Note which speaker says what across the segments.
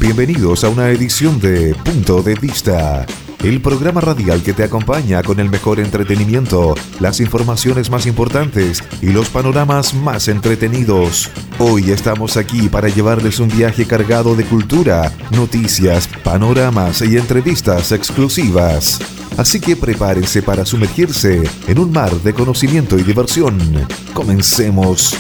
Speaker 1: Bienvenidos a una edición de Punto de Vista, el programa radial que te acompaña con el mejor entretenimiento, las informaciones más importantes y los panoramas más entretenidos. Hoy estamos aquí para llevarles un viaje cargado de cultura, noticias, panoramas y entrevistas exclusivas. Así que prepárense para sumergirse en un mar de conocimiento y diversión. Comencemos.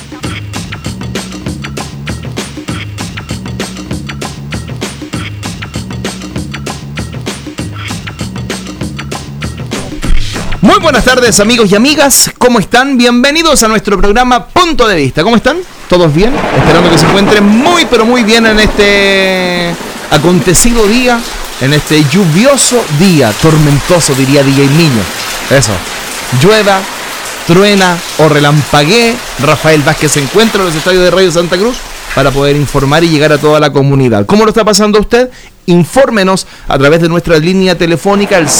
Speaker 2: Muy buenas tardes, amigos y amigas, ¿cómo están? Bienvenidos a nuestro programa Punto de Vista. ¿Cómo están? ¿Todos bien? Esperando que se encuentren muy pero muy bien en este acontecido día, en este lluvioso día, tormentoso diría DJ Niño. Eso, llueva, truena o relampaguee, Rafael Vázquez se encuentra en los estadios de Radio Santa Cruz para poder informar y llegar a toda la comunidad. ¿Cómo lo está pasando usted? Infórmenos a través de nuestra línea telefónica al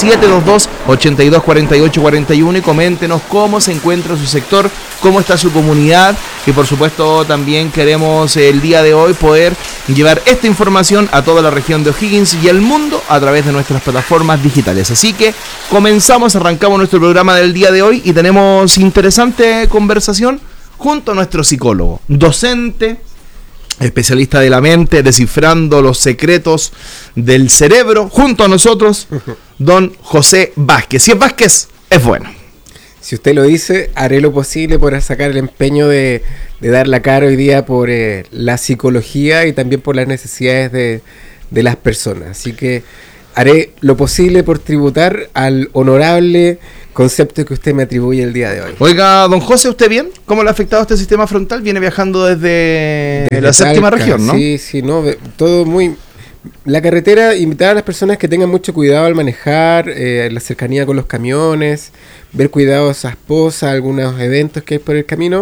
Speaker 2: 722-824841 y coméntenos cómo se encuentra su sector, cómo está su comunidad, y por supuesto también queremos el día de hoy poder llevar esta información a toda la región de O'Higgins y al mundo a través de nuestras plataformas digitales. Así que arrancamos nuestro programa del día de hoy y tenemos interesante conversación junto a nuestro psicólogo, docente, especialista de la mente, descifrando los secretos del cerebro, junto a nosotros, don José Vázquez. Si es Vázquez, es bueno.
Speaker 3: Si usted lo dice, haré lo posible por sacar el empeño de dar la cara hoy día por la psicología y también por las necesidades de las personas. Así que haré lo posible por tributar al honorable concepto que usted me atribuye el día de hoy.
Speaker 2: Oiga, don José, ¿usted bien? ¿Cómo le ha afectado este sistema frontal? Viene viajando desde la séptima región, ¿no?
Speaker 3: Sí, no, todo muy... La carretera, invitar a las personas que tengan mucho cuidado al manejar, la cercanía con los camiones, ver cuidado a su esposa, algunos eventos que hay por el camino.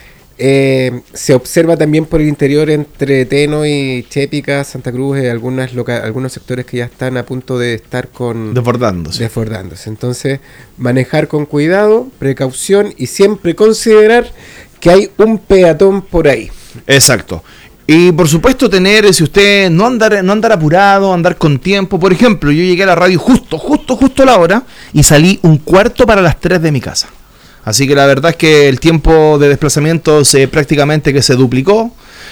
Speaker 3: Se observa también por el interior entre Teno y Chépica, Santa Cruz, algunos sectores que ya están a punto de estar desbordándose. Entonces, manejar con cuidado, precaución y siempre considerar que hay un peatón por ahí.
Speaker 2: Exacto. Y por supuesto si usted no andar apurado, andar con tiempo. Por ejemplo, yo llegué a la radio justo a la hora y salí 2:15 de mi casa. Así que la verdad es que el tiempo de desplazamiento prácticamente que se duplicó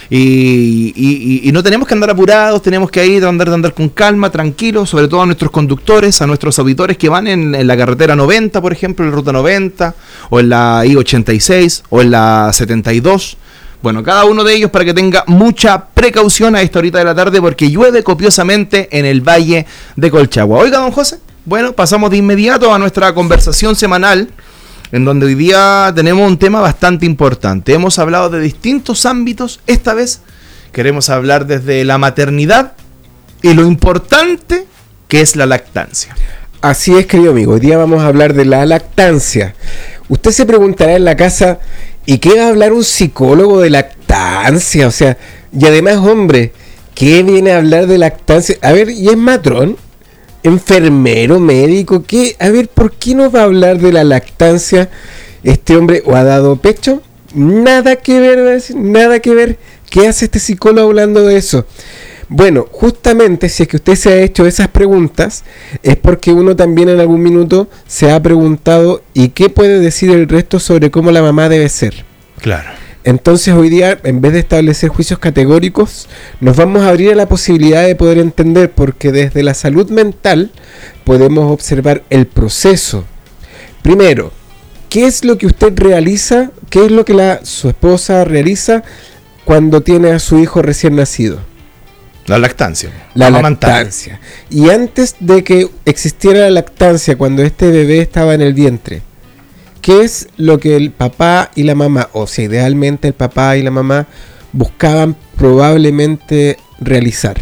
Speaker 2: y no tenemos que andar apurados, tenemos que andar con calma, tranquilos, sobre todo a nuestros conductores, a nuestros auditores que van en la carretera 90, por ejemplo, en la ruta 90, o en la I-86, o en la 72. Bueno, cada uno de ellos para que tenga mucha precaución a esta horita de la tarde porque llueve copiosamente en el Valle de Colchagua. Oiga, don José, bueno, pasamos de inmediato a nuestra conversación semanal, en donde hoy día tenemos un tema bastante importante. Hemos hablado de distintos ámbitos. Esta vez queremos hablar desde la maternidad y lo importante que es la lactancia.
Speaker 3: Así es, querido amigo. Hoy día vamos a hablar de la lactancia. Usted se preguntará en la casa, ¿y qué va a hablar un psicólogo de lactancia? O sea, y además, hombre, ¿qué viene a hablar de lactancia? A ver, ¿y es matrón? ¿Enfermero, médico? ¿Qué? A ver, ¿por qué no va a hablar de la lactancia este hombre? ¿O ha dado pecho? Nada que ver, nada que ver. ¿Qué hace este psicólogo hablando de eso? Bueno, justamente si es que usted se ha hecho esas preguntas, es porque uno también en algún minuto se ha preguntado ¿y qué puede decir el resto sobre cómo la mamá debe ser?
Speaker 2: Claro.
Speaker 3: Entonces hoy día, en vez de establecer juicios categóricos, nos vamos a abrir a la posibilidad de poder entender, porque desde la salud mental podemos observar el proceso. Primero, ¿qué es lo que usted realiza? ¿Qué es lo que su esposa realiza cuando tiene a su hijo recién nacido?
Speaker 2: La lactancia.
Speaker 3: La lactancia. Y antes de que existiera la lactancia, cuando este bebé estaba en el vientre, ¿qué es lo que el papá y la mamá, o sea, idealmente el papá y la mamá, buscaban probablemente realizar?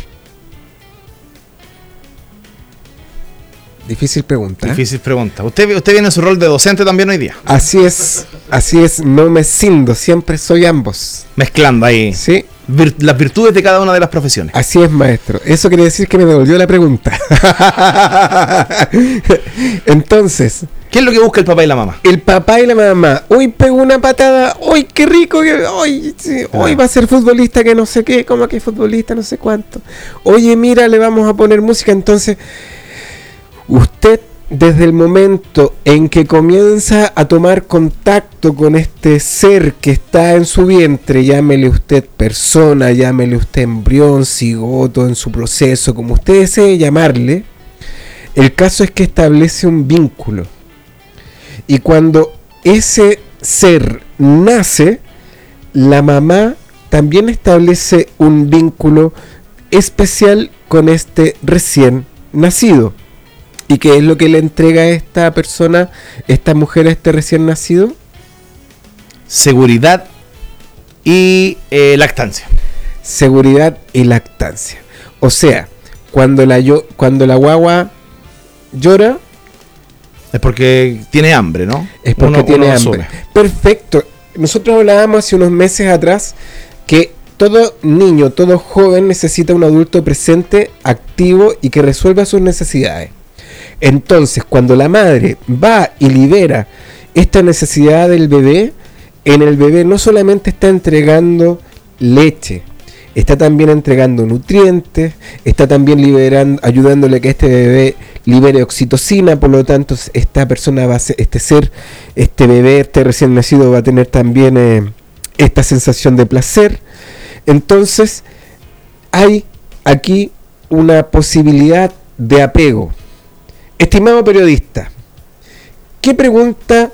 Speaker 3: Difícil pregunta.
Speaker 2: Difícil pregunta. ¿Usted viene en su rol de docente también hoy día?
Speaker 3: Así es, no me cindo, siempre soy ambos.
Speaker 2: Mezclando ahí.
Speaker 3: Sí.
Speaker 2: Las virtudes de cada una de las profesiones.
Speaker 3: Así es, maestro. Eso quiere decir que me devolvió la pregunta. Entonces,
Speaker 2: ¿Qué es lo que busca el papá y la mamá?
Speaker 3: El papá y la mamá, hoy pegó una patada, hoy qué rico, hoy sí, hoy va a ser futbolista que no sé qué, como que futbolista no sé cuánto. Oye, mira, le vamos a poner música. Entonces, usted desde el momento en que comienza a tomar contacto con este ser que está en su vientre, llámele usted persona, llámele usted embrión, cigoto, en su proceso, como usted desee llamarle, el caso es que establece un vínculo. Y cuando ese ser nace, la mamá también establece un vínculo especial con este recién nacido. ¿Y qué es lo que le entrega a esta persona, esta mujer, a este recién nacido?
Speaker 2: Seguridad y lactancia.
Speaker 3: Seguridad y lactancia. O sea, cuando la guagua llora,
Speaker 2: es porque tiene hambre, ¿no?
Speaker 3: Es porque tiene hambre. Perfecto. Nosotros hablábamos hace unos meses atrás que todo niño, todo joven necesita un adulto presente, activo y que resuelva sus necesidades. Entonces, cuando la madre va y libera esta necesidad del bebé, en el bebé no solamente está entregando leche, está también entregando nutrientes, está también ayudándole a que este bebé libere oxitocina, por lo tanto esta persona va a ser, este bebé, este recién nacido va a tener también esta sensación de placer. Entonces hay aquí una posibilidad de apego. Estimado periodista, ¿qué pregunta,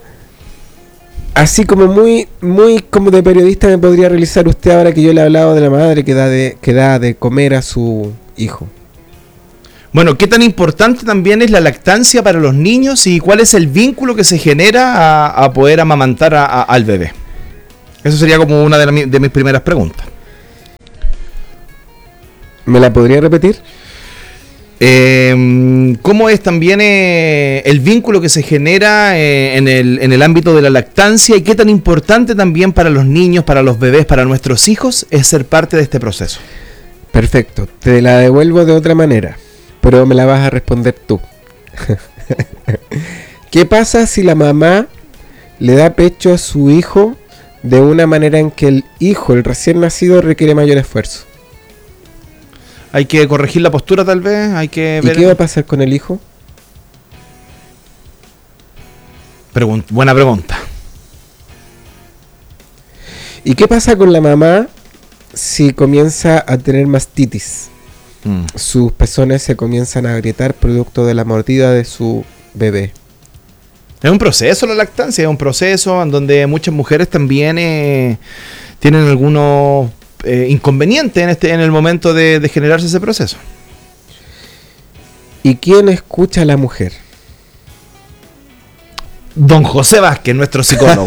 Speaker 3: así como muy como de periodista, me podría realizar usted ahora que yo le he hablado de la madre que da de comer a su hijo?
Speaker 2: Bueno, ¿qué tan importante también es la lactancia para los niños y cuál es el vínculo que se genera a poder amamantar al bebé? Eso sería como una de mis primeras preguntas.
Speaker 3: ¿Me la podría repetir?
Speaker 2: ¿Cómo es también el vínculo que se genera en el ámbito de la lactancia y qué tan importante también para los niños, para los bebés, para nuestros hijos es ser parte de este proceso?
Speaker 3: Perfecto, te la devuelvo de otra manera, pero me la vas a responder tú. ¿Qué pasa si la mamá le da pecho a su hijo de una manera en que el hijo, el recién nacido, requiere mayor esfuerzo?
Speaker 2: Hay que corregir la postura tal vez, hay que ver...
Speaker 3: ¿Y qué va a pasar con el hijo?
Speaker 2: Buena pregunta.
Speaker 3: ¿Y qué pasa con la mamá si comienza a tener mastitis? Sus pezones se comienzan a agrietar producto de la mordida de su bebé.
Speaker 2: Es un proceso la lactancia, es un proceso en donde muchas mujeres también tienen algunos... inconveniente en el momento de generarse ese proceso.
Speaker 3: ¿Y quién escucha a la mujer?
Speaker 2: Don José Vázquez, nuestro psicólogo.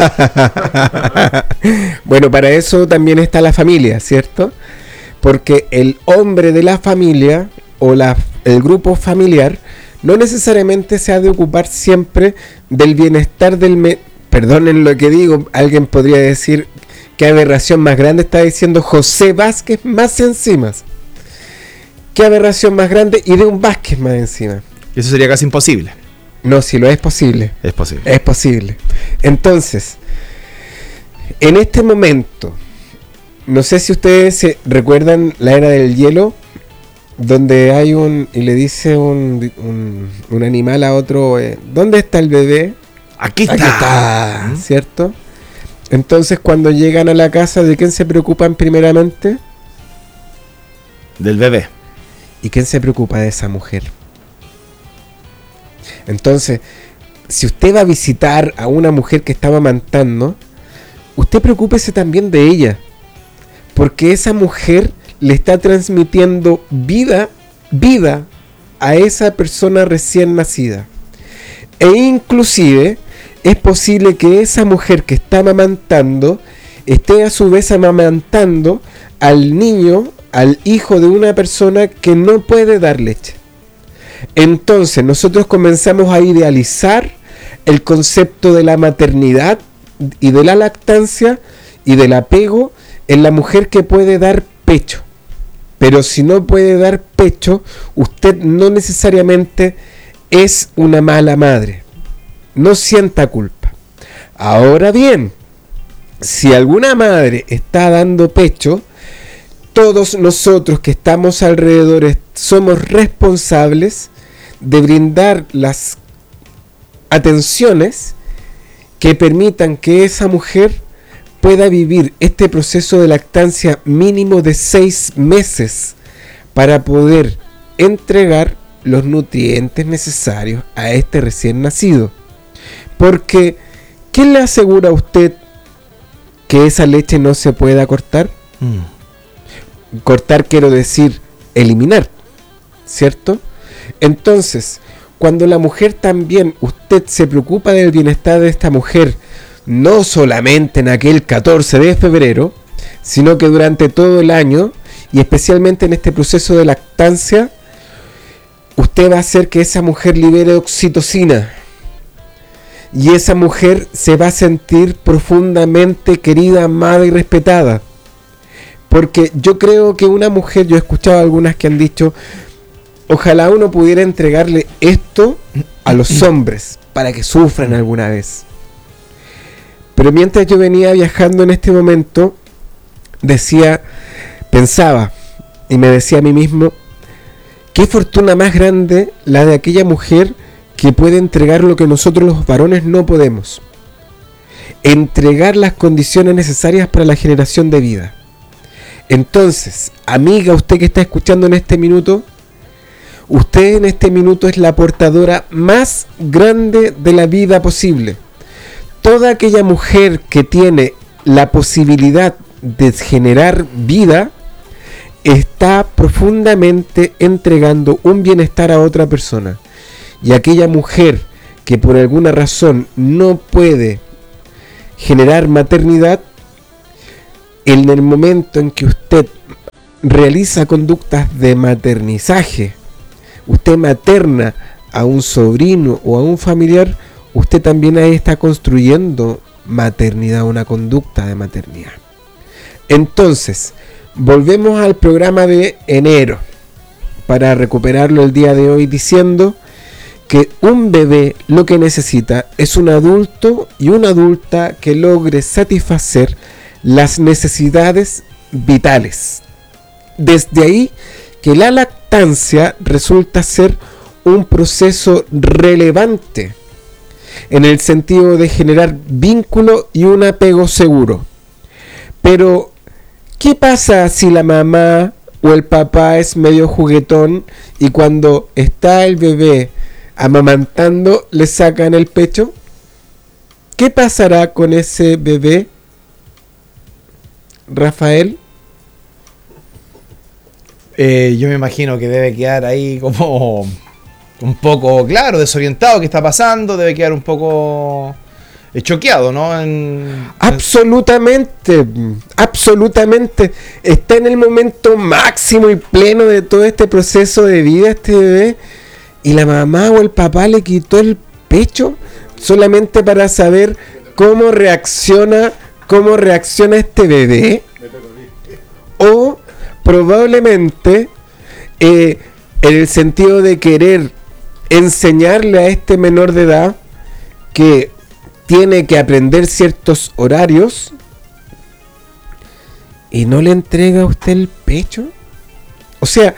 Speaker 3: Bueno, para eso también está la familia, ¿cierto? Porque el hombre de la familia o el grupo familiar no necesariamente se ha de ocupar siempre del bienestar perdonen lo que digo, alguien podría decir: ¿qué aberración más grande está diciendo José Vázquez más encima? ¿Qué aberración más grande? Y de un Vázquez más encima.
Speaker 2: Eso sería casi imposible.
Speaker 3: No, si lo es posible.
Speaker 2: Es posible.
Speaker 3: Es posible. Entonces, en este momento, no sé si ustedes se recuerdan la era del hielo, donde hay y le dice un animal a otro, ¿dónde está el bebé?
Speaker 2: Aquí está.
Speaker 3: Aquí está, ¿cierto? Entonces, cuando llegan a la casa, ¿de quién se preocupan primeramente?
Speaker 2: Del bebé.
Speaker 3: ¿Y quién se preocupa de esa mujer? Entonces, si usted va a visitar a una mujer que está amamantando, usted preocúpese también de ella, porque esa mujer le está transmitiendo vida a esa persona recién nacida. E inclusive es posible que esa mujer que está amamantando esté a su vez amamantando al niño, al hijo de una persona que no puede dar leche. Entonces nosotros comenzamos a idealizar el concepto de la maternidad y de la lactancia y del apego en la mujer que puede dar pecho. Pero si no puede dar pecho, usted no necesariamente es una mala madre. no sienta culpa. Ahora bien, si alguna madre está dando pecho, todos nosotros que estamos alrededor somos responsables de brindar las atenciones que permitan que esa mujer pueda vivir este proceso de lactancia mínimo de 6 meses para poder entregar los nutrientes necesarios a este recién nacido. Porque, ¿quién le asegura a usted que esa leche no se pueda cortar? Cortar quiero decir eliminar, ¿cierto? Entonces, cuando la mujer también, usted se preocupa del bienestar de esta mujer, no solamente en aquel 14 de febrero, sino que durante todo el año, y especialmente en este proceso de lactancia, usted va a hacer que esa mujer libere oxitocina. Y esa mujer se va a sentir profundamente querida, amada y respetada. Porque yo creo que una mujer, yo he escuchado algunas que han dicho, ojalá uno pudiera entregarle esto a los hombres para que sufran alguna vez. Pero mientras yo venía viajando en este momento, pensaba y me decía a mí mismo, qué fortuna más grande la de aquella mujer que puede entregar lo que nosotros los varones no podemos. Entregar las condiciones necesarias para la generación de vida. Entonces, amiga, usted que está escuchando en este minuto, usted en este minuto es la portadora más grande de la vida posible. Toda aquella mujer que tiene la posibilidad de generar vida, está profundamente entregando un bienestar a otra persona. Y aquella mujer que por alguna razón no puede generar maternidad, en el momento en que usted realiza conductas de maternizaje, usted materna a un sobrino o a un familiar, usted también ahí está construyendo maternidad, una conducta de maternidad. Entonces, volvemos al programa de enero para recuperarlo el día de hoy, diciendo que un bebé lo que necesita es un adulto y una adulta que logre satisfacer las necesidades vitales. Desde ahí que la lactancia resulta ser un proceso relevante en el sentido de generar vínculo y un apego seguro. Pero, ¿qué pasa si la mamá o el papá es medio juguetón y cuando está el bebé amamantando le sacan el pecho? ¿Qué pasará con ese bebé, Rafael?
Speaker 2: Yo me imagino que debe quedar ahí como un poco, claro, desorientado. ¿Qué está pasando? Debe quedar un poco choqueado, ¿no? Absolutamente. Está en el momento máximo y pleno de todo este proceso de vida este bebé, y la mamá o el papá le quitó el pecho solamente para saber cómo reacciona este bebé. O probablemente en el sentido de querer enseñarle a este menor de edad que tiene que aprender ciertos horarios y no le entrega a usted el pecho. O sea,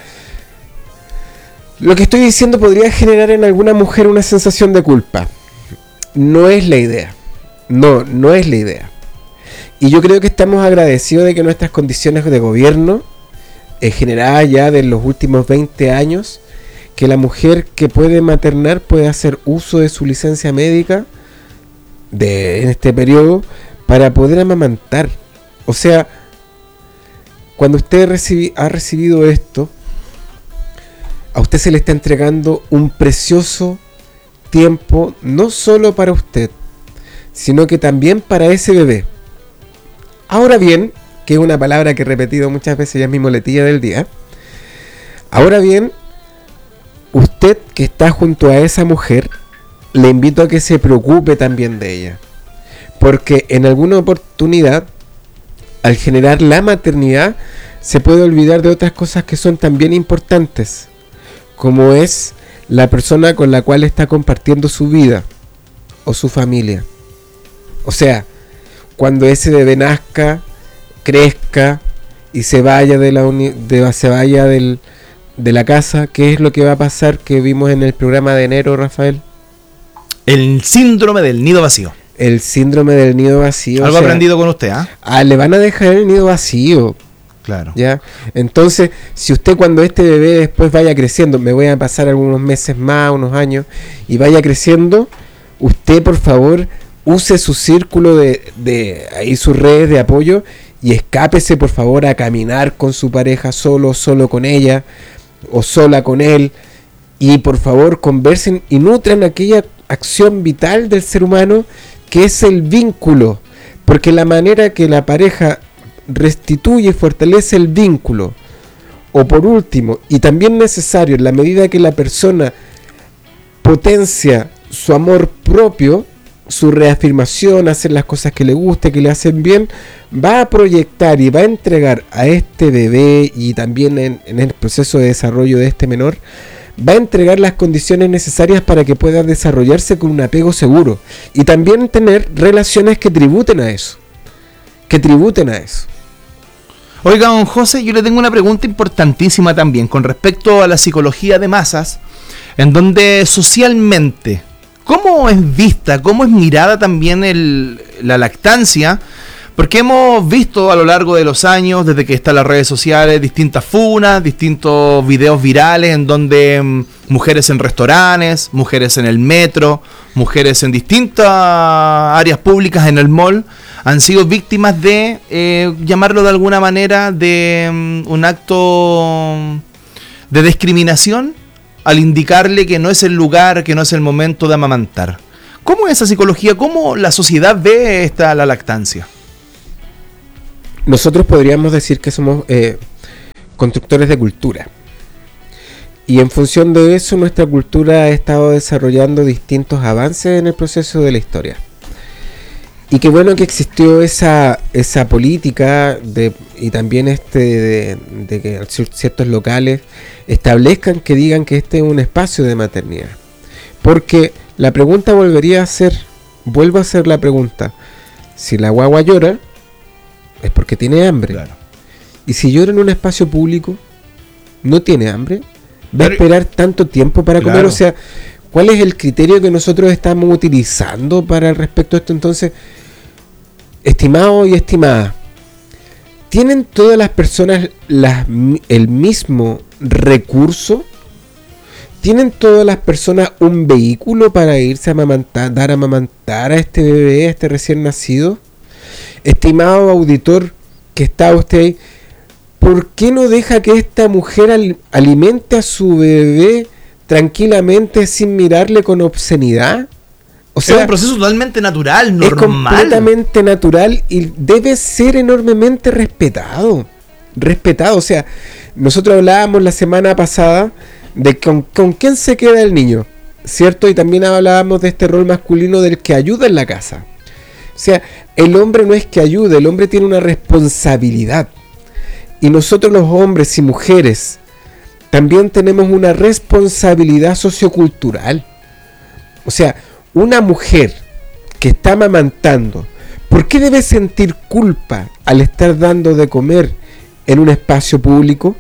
Speaker 2: lo que estoy diciendo podría generar en alguna mujer una sensación de culpa. No es la idea. No es la idea. Y yo creo que estamos agradecidos de que nuestras condiciones de gobierno, generadas ya de los últimos 20 años, que la mujer que puede maternar puede hacer uso de su licencia médica en este periodo para poder amamantar. O sea, cuando usted ha recibido esto, a usted se le está entregando un precioso tiempo, no solo para usted, sino que también para ese bebé. Ahora bien, que es una palabra que he repetido muchas veces, ya es mi muletilla del día. Ahora bien, usted que está junto a esa mujer, le invito a que se preocupe también de ella. Porque en alguna oportunidad, al generar la maternidad, se puede olvidar de otras cosas que son también importantes, como es la persona con la cual está compartiendo su vida.
Speaker 3: o su familia. O sea, cuando ese bebé nazca, crezca y se vaya de la casa, ¿qué es lo que va a pasar que vimos en el programa de enero, Rafael?
Speaker 2: El síndrome del nido vacío.
Speaker 3: El síndrome del nido vacío.
Speaker 2: Algo aprendido con usted, ¿ah?
Speaker 3: Le van a dejar el nido vacío.
Speaker 2: Claro.
Speaker 3: ¿Ya? Entonces, si usted cuando este bebé después vaya creciendo, me voy a pasar algunos meses más, unos años, y vaya creciendo, usted por favor use su círculo de ahí sus redes de apoyo y escápese por favor a caminar con su pareja solo con ella o sola con él, y por favor conversen y nutran aquella acción vital del ser humano que es el vínculo, porque la manera que la pareja restituye y fortalece el vínculo, o por último, y también necesario, en la medida que la persona potencia su amor propio, su reafirmación, hacer las cosas que le guste, que le hacen bien, va a proyectar y va a entregar a este bebé y también en el proceso de desarrollo de este menor, va a entregar las condiciones necesarias para que pueda desarrollarse con un apego seguro y también tener relaciones que tributen a eso.
Speaker 2: Oiga, don José, yo le tengo una pregunta importantísima también con respecto a la psicología de masas, en donde socialmente, ¿cómo es vista, cómo es mirada también la lactancia? Porque hemos visto a lo largo de los años, desde que están las redes sociales, distintas funas, distintos videos virales en donde mujeres en restaurantes, mujeres en el metro, mujeres en distintas áreas públicas en el mall, han sido víctimas de, llamarlo de alguna manera, de un acto de discriminación al indicarle que no es el lugar, que no es el momento de amamantar. ¿Cómo es esa psicología? ¿Cómo la sociedad ve la lactancia?
Speaker 3: Nosotros podríamos decir que somos constructores de cultura. Y en función de eso, nuestra cultura ha estado desarrollando distintos avances en el proceso de la historia. Y qué bueno que existió esa política y también de que ciertos locales establezcan, que digan que este es un espacio de maternidad. Porque la pregunta vuelvo a hacer la pregunta, si la guagua llora, es porque tiene hambre.
Speaker 2: Claro.
Speaker 3: Y si llora en un espacio público, no tiene hambre, va a esperar tanto tiempo para comer. O sea, ¿cuál es el criterio que nosotros estamos utilizando para respecto a esto? Entonces, estimado y estimada, ¿tienen todas las personas el mismo recurso? ¿Tienen todas las personas un vehículo para irse a amamantar a este bebé, a este recién nacido? Estimado auditor que está usted ahí, ¿por qué no deja que esta mujer alimente a su bebé tranquilamente sin mirarle con obscenidad? O sea,
Speaker 2: es un proceso totalmente natural, normal.
Speaker 3: Es completamente natural y debe ser enormemente respetado. O sea, nosotros hablábamos la semana pasada de con quién se queda el niño, ¿cierto? Y también hablábamos de este rol masculino del que ayuda en la casa. O sea, el hombre no es que ayude, el hombre tiene una responsabilidad. Y nosotros los hombres y mujeres también tenemos una responsabilidad sociocultural. O sea, una mujer que está amamantando, ¿por qué debe sentir culpa al estar dando de comer en un espacio público?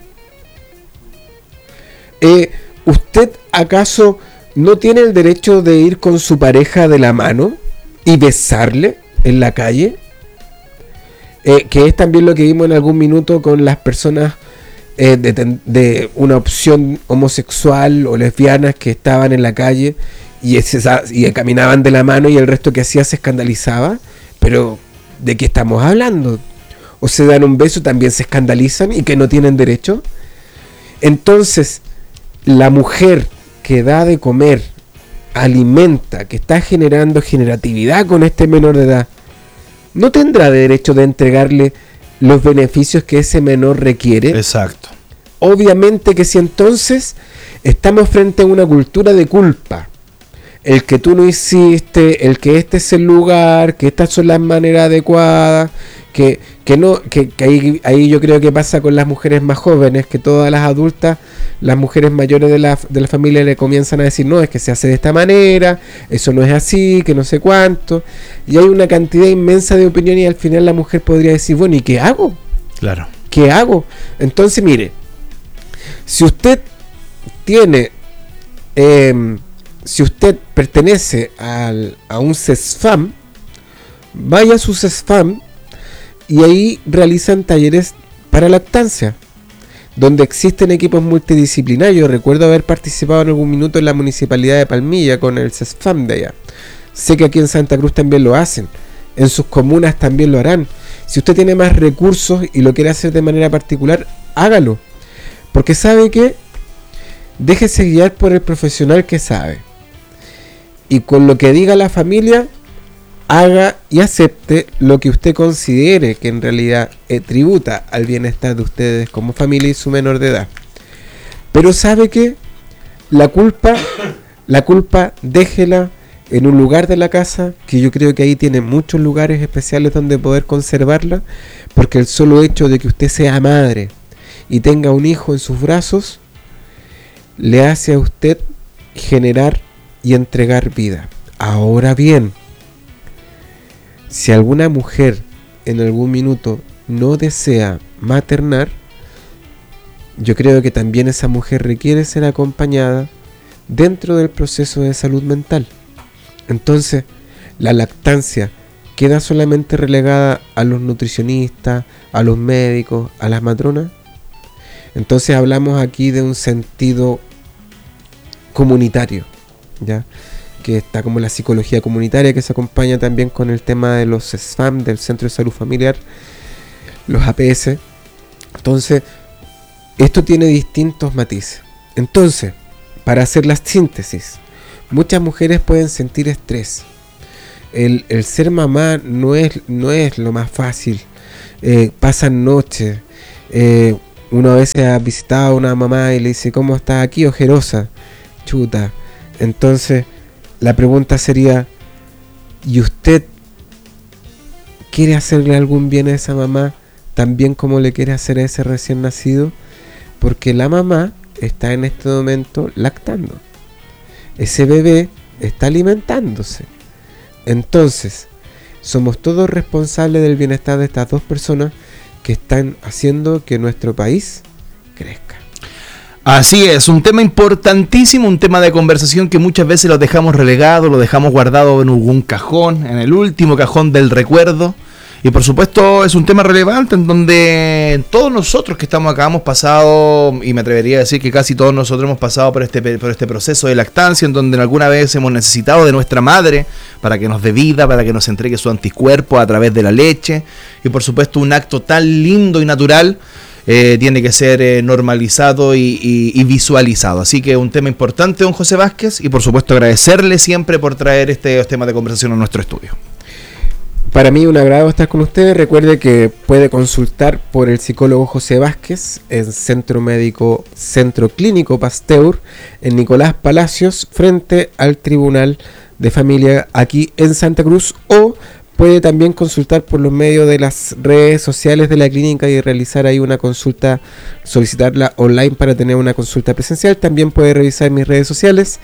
Speaker 3: ¿Usted acaso no tiene el derecho de ir con su pareja de la mano y besarle en la calle? Que es también lo que vimos en algún minuto con las personas de una opción homosexual o lesbianas que estaban en la calle y caminaban de la mano y el resto que hacía se escandalizaba. Pero ¿de qué estamos hablando? O se dan un beso, también se escandalizan y que no tienen derecho. Entonces, la mujer que da de comer, alimenta, que está generando generatividad con este menor de edad, ¿no tendrá derecho de entregarle los beneficios que ese menor requiere?
Speaker 2: Exacto.
Speaker 3: Obviamente que si entonces estamos frente a una cultura de culpa, el que tú no hiciste, el que este es el lugar, que estas son las maneras adecuadas, que ahí yo creo que pasa con las mujeres más jóvenes, que todas las adultas, las mujeres mayores de la familia le comienzan a decir, no, es que se hace de esta manera, eso no es así, que no sé cuánto, y hay una cantidad inmensa de opiniones y al final la mujer podría decir, bueno, ¿y qué hago?
Speaker 2: Claro.
Speaker 3: ¿Qué hago? Entonces, mire, si usted tiene, si usted pertenece a un CESFAM, vaya a su CESFAM y ahí realizan talleres para lactancia, donde existen equipos multidisciplinarios. Yo recuerdo haber participado en algún minuto en la municipalidad de Palmilla con el CESFAM de allá. Sé que aquí en Santa Cruz también lo hacen, en sus comunas también lo harán. Si usted tiene más recursos y lo quiere hacer de manera particular, hágalo, porque sabe que déjese guiar por el profesional que sabe, y con lo que diga la familia, haga y acepte lo que usted considere que en realidad tributa al bienestar de ustedes como familia y su menor de edad. Pero sabe que la culpa déjela en un lugar de la casa, que yo creo que ahí tiene muchos lugares especiales donde poder conservarla, porque el solo hecho de que usted sea madre y tenga un hijo en sus brazos le hace a usted generar y entregar vida. Ahora bien, si alguna mujer en algún minuto no desea maternar, yo creo que también esa mujer requiere ser acompañada dentro del proceso de salud mental. Entonces, la lactancia queda solamente relegada a los nutricionistas, a los médicos, a las matronas. Entonces hablamos aquí de un sentido comunitario, ¿ya? Que está como la psicología comunitaria, que se acompaña también con el tema de los CESFAM, del Centro de Salud Familiar, los APS. Entonces, esto tiene distintos matices. Entonces, para hacer la síntesis, muchas mujeres pueden sentir estrés. El ser mamá no es lo más fácil. Pasan noches. Uno a veces ha visitado a una mamá y le dice, ¿cómo estás aquí, ojerosa? Chuta. Entonces, la pregunta sería, ¿y usted quiere hacerle algún bien a esa mamá también como le quiere hacer a ese recién nacido? Porque la mamá está en este momento lactando. Ese bebé está alimentándose. Entonces, somos todos responsables del bienestar de estas dos personas que están haciendo que nuestro país crezca.
Speaker 2: Así es, un tema importantísimo, un tema de conversación que muchas veces lo dejamos relegado, lo dejamos guardado en algún cajón, en el último cajón del recuerdo. Y por supuesto es un tema relevante en donde todos nosotros que estamos acá hemos pasado, y me atrevería a decir que casi todos nosotros hemos pasado por este proceso de lactancia, en donde alguna vez hemos necesitado de nuestra madre para que nos dé vida, para que nos entregue su anticuerpo a través de la leche. Y por supuesto un acto tan lindo y natural tiene que ser normalizado y visualizado. Así que un tema importante, don José Vázquez, y por supuesto agradecerle siempre por traer este tema de conversación a nuestro estudio.
Speaker 3: Para mí un agrado estar con ustedes. Recuerde que puede consultar por el psicólogo José Vázquez en Centro Clínico Pasteur, en Nicolás Palacios, frente al Tribunal de Familia aquí en Santa Cruz, o puede también consultar por los medios de las redes sociales de la clínica y realizar ahí una consulta, solicitarla online para tener una consulta presencial. También puede revisar mis redes sociales,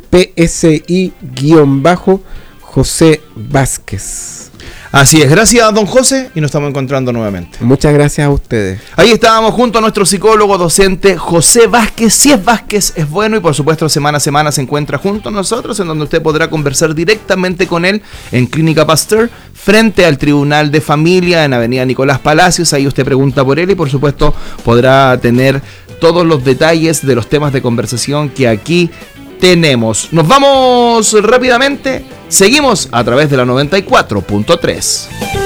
Speaker 3: PSI_José Vázquez.
Speaker 2: Así es, gracias don José y nos estamos encontrando nuevamente.
Speaker 3: Muchas gracias a ustedes.
Speaker 2: Ahí estábamos junto a nuestro psicólogo docente José Vázquez. Si es Vázquez es bueno, y por supuesto semana a semana se encuentra junto a nosotros, en donde usted podrá conversar directamente con él en Clínica Pasteur, frente al Tribunal de Familia en Avenida Nicolás Palacios. Ahí usted pregunta por él y por supuesto podrá tener todos los detalles de los temas de conversación que aquí tenemos. Nos vamos rápidamente. Seguimos a través de la 94.3.